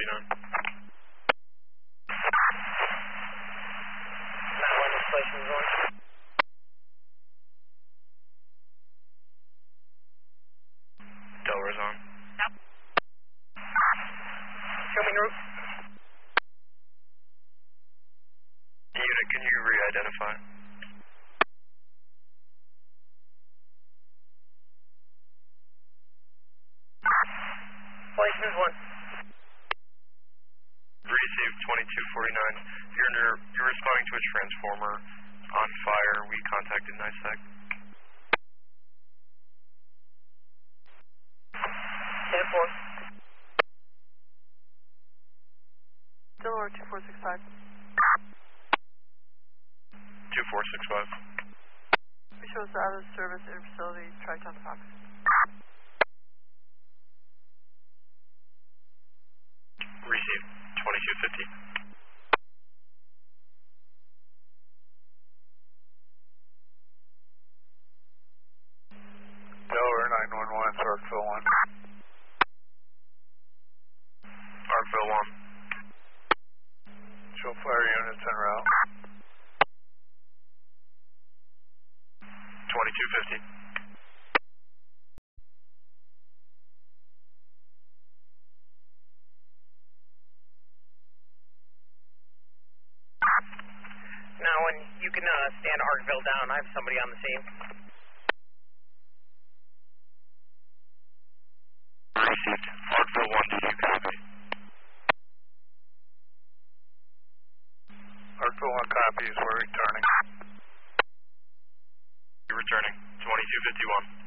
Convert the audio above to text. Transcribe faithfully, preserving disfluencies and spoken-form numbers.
forty-nine. nine one, installation is on. Delaware's on. Show me route. Unit, can you re-identify? License one. Received twenty-two forty-nine. You're, under, you're responding to a transformer on fire. We contacted NISAC. ten four. Delaware two four six five. two four six five. We show us out of service in facility, Tri-Town Fox. Received twenty-two fifty. Delaware nine one one, it's Arkville one. Arkville one. Show fire units en route. twenty-two fifty. Now, when you can uh, stand Arkville down, I have somebody on the scene. Received. Arkville one, do you copy? Arkville one copies, we're returning. You're returning. twenty-two fifty-one.